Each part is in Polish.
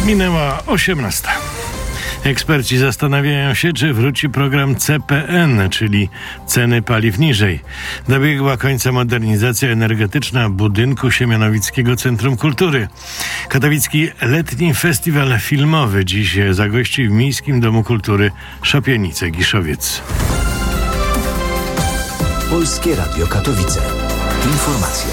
Minęła 18. Eksperci zastanawiają się, czy wróci program CPN, czyli ceny paliw niżej. Dobiegła końca modernizacja energetyczna budynku Siemianowickiego Centrum Kultury. Katowicki letni festiwal filmowy dziś zagości w Miejskim Domu Kultury Szopienice-Giszowiec. Polskie Radio Katowice. Informacje.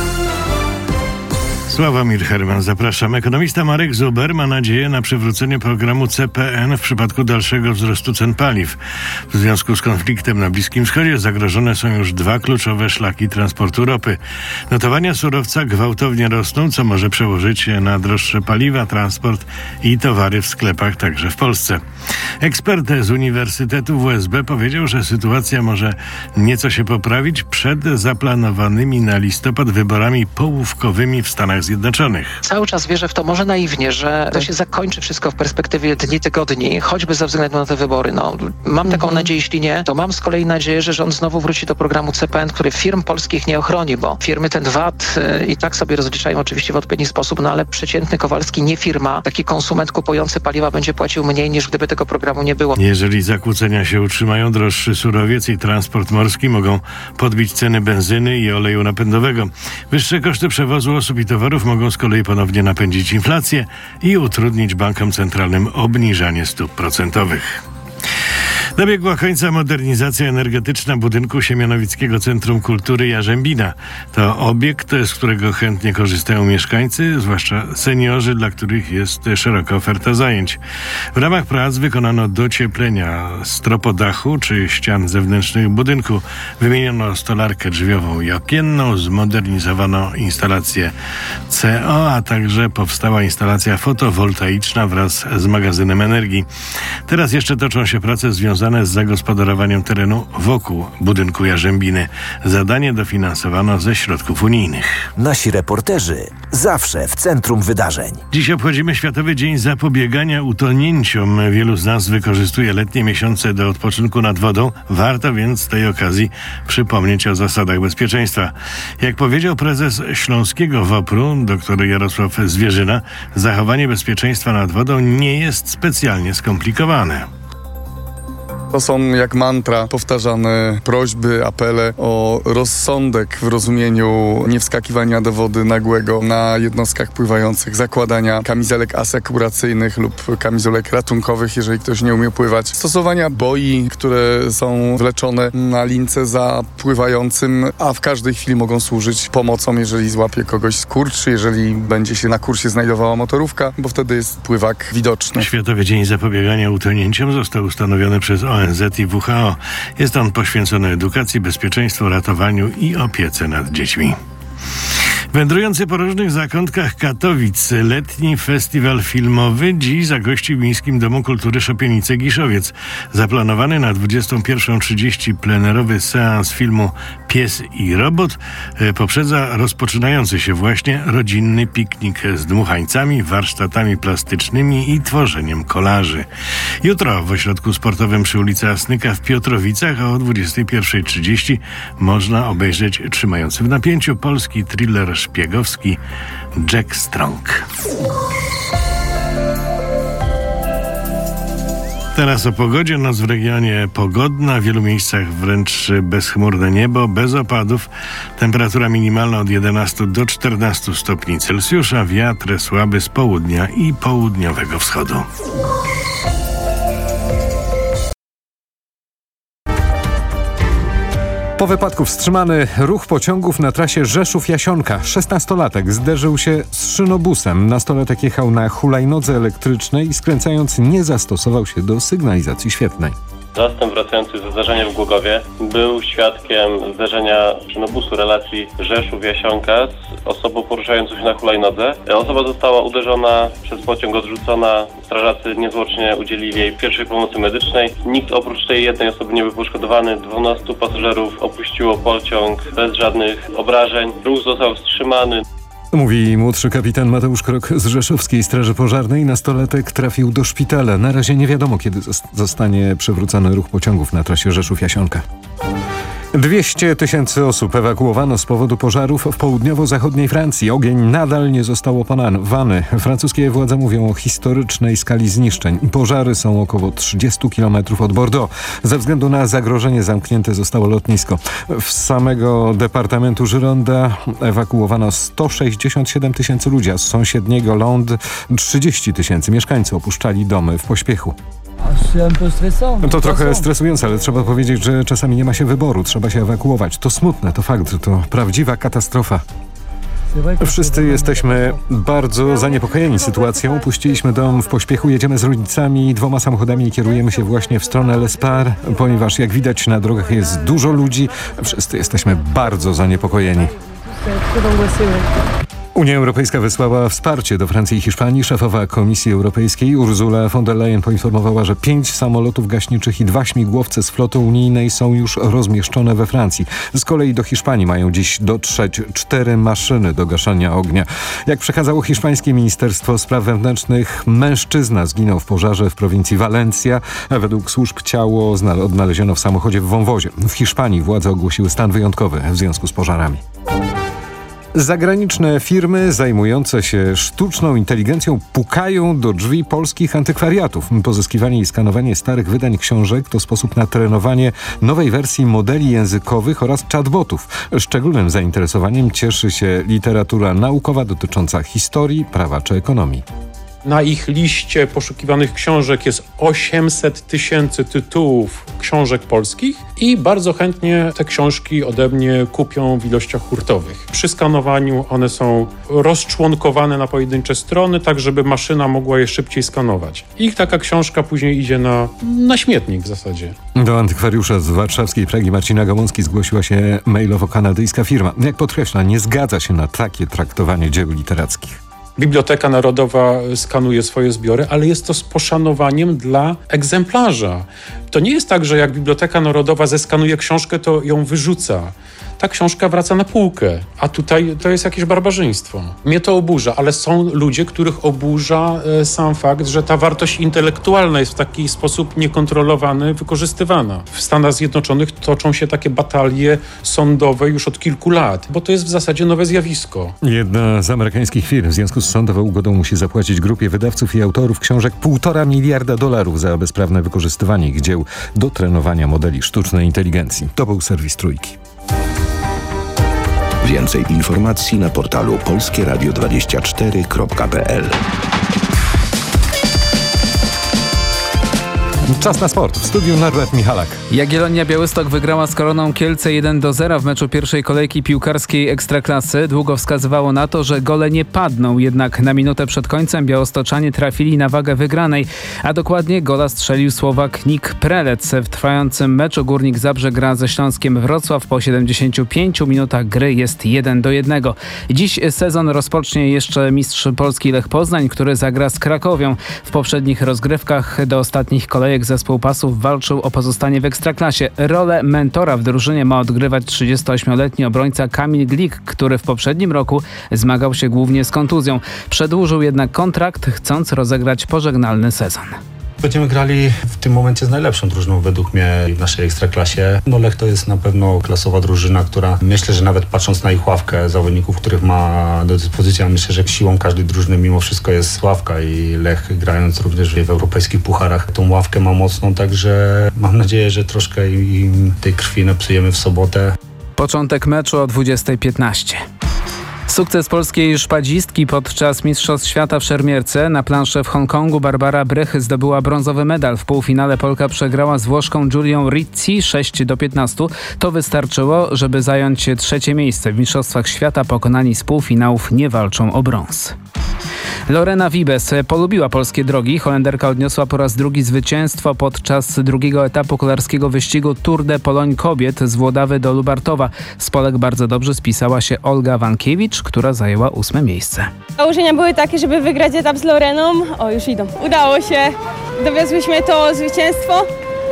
Sławomir Herman, zapraszam. Ekonomista Marek Zuber ma nadzieję na przywrócenie programu CPN w przypadku dalszego wzrostu cen paliw. W związku z konfliktem na Bliskim Wschodzie zagrożone są już dwa kluczowe szlaki transportu ropy. Notowania surowca gwałtownie rosną, co może przełożyć się na droższe paliwa, transport i towary w sklepach, także w Polsce. Ekspert z Uniwersytetu WSB powiedział, że sytuacja może nieco się poprawić przed zaplanowanymi na listopad wyborami połówkowymi w Stanach Zjednoczonych. Cały czas wierzę w to, może naiwnie, że to się zakończy wszystko w perspektywie dni, tygodni, choćby ze względu na te wybory. Mam taką nadzieję, jeśli nie, to mam z kolei nadzieję, że rząd znowu wróci do programu CPN, który firm polskich nie ochroni, bo firmy ten VAT i tak sobie rozliczają oczywiście w odpowiedni sposób, ale przeciętny Kowalski, nie firma, taki konsument kupujący paliwa będzie płacił mniej, niż gdyby tego programu nie było. Jeżeli zakłócenia się utrzymają, droższy surowiec i transport morski mogą podbić ceny benzyny i oleju napędowego. Wyższe koszty przewozu osób i towarów mogą z kolei ponownie napędzić inflację i utrudnić bankom centralnym obniżanie stóp procentowych. Dobiegła końca modernizacja energetyczna budynku Siemianowickiego Centrum Kultury Jarzębina. To obiekt, z którego chętnie korzystają mieszkańcy, zwłaszcza seniorzy, dla których jest szeroka oferta zajęć. W ramach prac wykonano docieplenia stropodachu czy ścian zewnętrznych budynku. Wymieniono stolarkę drzwiową i okienną, zmodernizowano instalację CO, a także powstała instalacja fotowoltaiczna wraz z magazynem energii. Teraz jeszcze toczą się prace związane z zagospodarowaniem terenu wokół budynku Jarzębiny. Zadanie dofinansowano ze środków unijnych. Nasi reporterzy zawsze w centrum wydarzeń. Dziś obchodzimy Światowy Dzień Zapobiegania Utonięciom. Wielu z nas wykorzystuje letnie miesiące do odpoczynku nad wodą. Warto więc z tej okazji przypomnieć o zasadach bezpieczeństwa. Jak powiedział prezes Śląskiego WOPR-u, dr Jarosław Zwierzyna, zachowanie bezpieczeństwa nad wodą nie jest specjalnie skomplikowane. To są jak mantra powtarzane prośby, apele o rozsądek w rozumieniu niewskakiwania do wody nagłego na jednostkach pływających, zakładania kamizelek asekuracyjnych lub kamizelek ratunkowych, jeżeli ktoś nie umie pływać, stosowania boi, które są wleczone na lince za pływającym, a w każdej chwili mogą służyć pomocą, jeżeli złapie kogoś skurcz, jeżeli będzie się na kursie znajdowała motorówka, bo wtedy jest pływak widoczny. Światowy Dzień Zapobiegania Utonięciom został ustanowiony przez ONZ i WHO. Jest on poświęcony edukacji, bezpieczeństwu, ratowaniu i opiece nad dziećmi. Wędrujący po różnych zakątkach Katowic letni festiwal filmowy dziś zagości w Miejskim Domu Kultury Szopienice-Giszowiec. Zaplanowany na 21:30 plenerowy seans filmu Pies i Robot poprzedza rozpoczynający się właśnie rodzinny piknik z dmuchańcami, warsztatami plastycznymi i tworzeniem kolaży. Jutro w ośrodku sportowym przy ulicy Asnyka w Piotrowicach o 21:30 można obejrzeć trzymający w napięciu polski thriller szpiegowski Jack Strong. Teraz o pogodzie. Noc w regionie pogodna, w wielu miejscach wręcz bezchmurne niebo, bez opadów. Temperatura minimalna od 11 do 14 stopni Celsjusza, wiatr słaby z południa i południowego wschodu. Po wypadku wstrzymany ruch pociągów na trasie Rzeszów-Jasionka. 16-latek zderzył się z szynobusem. Nastolatek jechał na hulajnodze elektrycznej i skręcając nie zastosował się do sygnalizacji świetlnej. Zastęp wracający ze zdarzenia w Głogowie był świadkiem zdarzenia szynobusu relacji Rzeszów-Jasionka z osobą poruszającą się na hulajnodze. Osoba została uderzona przez pociąg, odrzucona. Strażacy niezwłocznie udzielili jej pierwszej pomocy medycznej. Nikt oprócz tej jednej osoby nie był poszkodowany. 12 pasażerów opuściło pociąg bez żadnych obrażeń. Ruch został wstrzymany. Mówi młodszy kapitan Mateusz Krok z Rzeszowskiej Straży Pożarnej. Nastolatek trafił do szpitala. Na razie nie wiadomo, kiedy zostanie przywrócony ruch pociągów na trasie Rzeszów-Jasionka. 200 000 osób ewakuowano z powodu pożarów w południowo-zachodniej Francji. Ogień nadal nie został opanowany. Francuskie władze mówią o historycznej skali zniszczeń. Pożary są około 30 km od Bordeaux. Ze względu na zagrożenie zamknięte zostało lotnisko. Z samego departamentu Gironde ewakuowano 167 000 ludzi, a z sąsiedniego Londres 30 000 mieszkańców opuszczali domy w pośpiechu. To trochę stresujące, ale trzeba powiedzieć, że czasami nie ma się wyboru. Trzeba się ewakuować. To smutne, to fakt, to prawdziwa katastrofa. Wszyscy jesteśmy bardzo zaniepokojeni sytuacją. Puściliśmy dom w pośpiechu, jedziemy z rodzicami 2 samochodami i kierujemy się właśnie w stronę L'Espar, ponieważ jak widać na drogach jest dużo ludzi. Wszyscy jesteśmy bardzo zaniepokojeni. Unia Europejska wysłała wsparcie do Francji i Hiszpanii. Szefowa Komisji Europejskiej Ursula von der Leyen poinformowała, że 5 samolotów gaśniczych i 2 śmigłowce z floty unijnej są już rozmieszczone we Francji. Z kolei do Hiszpanii mają dziś dotrzeć 4 maszyny do gaszenia ognia. Jak przekazało hiszpańskie Ministerstwo Spraw Wewnętrznych, mężczyzna zginął w pożarze w prowincji Valencia, a według służb ciało odnaleziono w samochodzie w wąwozie. W Hiszpanii władze ogłosiły stan wyjątkowy w związku z pożarami. Zagraniczne firmy zajmujące się sztuczną inteligencją pukają do drzwi polskich antykwariatów. Pozyskiwanie i skanowanie starych wydań książek to sposób na trenowanie nowej wersji modeli językowych oraz chatbotów. Szczególnym zainteresowaniem cieszy się literatura naukowa dotycząca historii, prawa czy ekonomii. Na ich liście poszukiwanych książek jest 800 000 tytułów książek polskich i bardzo chętnie te książki ode mnie kupią w ilościach hurtowych. Przy skanowaniu one są rozczłonkowane na pojedyncze strony, tak żeby maszyna mogła je szybciej skanować. I taka książka później idzie na śmietnik w zasadzie. Do antykwariusza z warszawskiej Pragi Marcina Gałązki zgłosiła się mailowo kanadyjska firma. Jak podkreśla, nie zgadza się na takie traktowanie dzieł literackich. Biblioteka Narodowa skanuje swoje zbiory, ale jest to z poszanowaniem dla egzemplarza. To nie jest tak, że jak Biblioteka Narodowa zeskanuje książkę, to ją wyrzuca. Ta książka wraca na półkę, a tutaj to jest jakieś barbarzyństwo. Mnie to oburza, ale są ludzie, których oburza sam fakt, że ta wartość intelektualna jest w taki sposób niekontrolowany wykorzystywana. W Stanach Zjednoczonych toczą się takie batalie sądowe już od kilku lat, bo to jest w zasadzie nowe zjawisko. Jedna z amerykańskich firm w związku z sądową ugodą musi zapłacić grupie wydawców i autorów książek $1,5 miliarda za bezprawne wykorzystywanie ich dzieł do trenowania modeli sztucznej inteligencji. To był serwis Trójki. Więcej informacji na portalu polskieradio24.pl. Czas na sport. W studiu Norbert Michalak. Jagiellonia Białystok wygrała z Koroną Kielce 1-0 w meczu pierwszej kolejki piłkarskiej Ekstraklasy. Długo wskazywało na to, że gole nie padną, jednak na minutę przed końcem białostoczanie trafili na wagę wygranej, a dokładnie gola strzelił Słowak Nik Prelec. W trwającym meczu Górnik Zabrze gra ze Śląskiem Wrocław. Po 75 minutach gry jest 1-1. Dziś sezon rozpocznie jeszcze mistrz Polski Lech Poznań, który zagra z Krakowią. W poprzednich rozgrywkach do ostatnich kolejek zespół Pasów walczył o pozostanie w Ekstraklasie. Rolę mentora w drużynie ma odgrywać 38-letni obrońca Kamil Glik, który w poprzednim roku zmagał się głównie z kontuzją. Przedłużył jednak kontrakt, chcąc rozegrać pożegnalny sezon. Będziemy grali w tym momencie z najlepszą drużyną według mnie w naszej Ekstraklasie. Lech to jest na pewno klasowa drużyna, która myślę, że nawet patrząc na ich ławkę zawodników, których ma do dyspozycji, myślę, że siłą każdej drużyny mimo wszystko jest ławka i Lech, grając również w europejskich pucharach, tą ławkę ma mocną, także mam nadzieję, że troszkę im tej krwi napsujemy w sobotę. Początek meczu o 20:15. Sukces polskiej szpadzistki podczas Mistrzostw Świata w szermierce. Na planszę w Hongkongu Barbara Brych zdobyła brązowy medal. W półfinale Polka przegrała z Włoszką Giulią Rizzi 6-15. To wystarczyło, żeby zająć 3. miejsce. W Mistrzostwach Świata pokonani z półfinałów nie walczą o brąz. Lorena Wiebes polubiła polskie drogi. Holenderka odniosła po raz drugi zwycięstwo podczas drugiego etapu kolarskiego wyścigu Tour de Pologne kobiet z Włodawy do Lubartowa. Z Polek bardzo dobrze spisała się Olga Wankiewicz, która zajęła 8. miejsce. Założenia były takie, żeby wygrać etap z Loreną. O, już idą. Udało się. Dowiozłyśmy to zwycięstwo.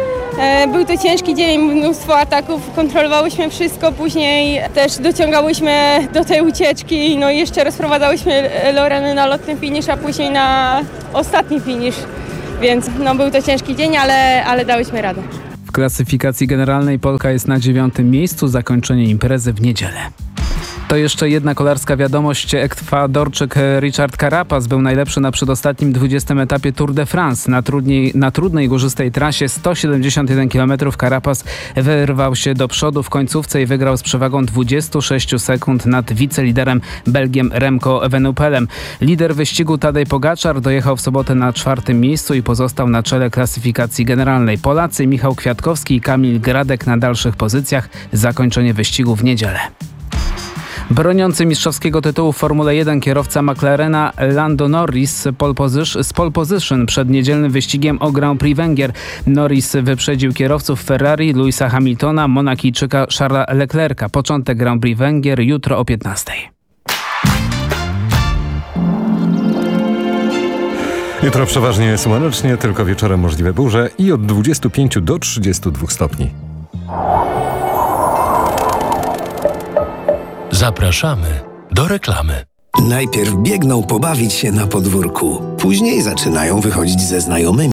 Był to ciężki dzień, mnóstwo ataków, kontrolowałyśmy wszystko, później też dociągałyśmy do tej ucieczki, no i jeszcze rozprowadzałyśmy Lorenę na lotny finisz, a później na ostatni finisz, więc no był to ciężki dzień, ale dałyśmy radę. W klasyfikacji generalnej Polka jest na 9. miejscu, zakończenie imprezy w niedzielę. To jeszcze jedna kolarska wiadomość. Ekwadorczyk Richard Carapaz był najlepszy na przedostatnim 20. etapie Tour de France. Na trudnej górzystej trasie 171 km Carapaz wyrwał się do przodu w końcówce i wygrał z przewagą 26 sekund nad wiceliderem Belgiem Remco Evenepoelem. Lider wyścigu Tadej Pogaczar dojechał w sobotę na 4. miejscu i pozostał na czele klasyfikacji generalnej. Polacy Michał Kwiatkowski i Kamil Gradek na dalszych pozycjach. Zakończenie wyścigu w niedzielę. Broniący mistrzowskiego tytułu w Formule 1 kierowca McLarena Lando Norris z pole position przed niedzielnym wyścigiem o Grand Prix Węgier. Norris wyprzedził kierowców Ferrari, Lewisa Hamiltona, Monakijczyka Charlesa Leclerca. Początek Grand Prix Węgier jutro o 15. Jutro przeważnie słonecznie, tylko wieczorem możliwe burze i od 25 do 32 stopni. Zapraszamy do reklamy. Najpierw biegną pobawić się na podwórku, później zaczynają wychodzić ze znajomymi.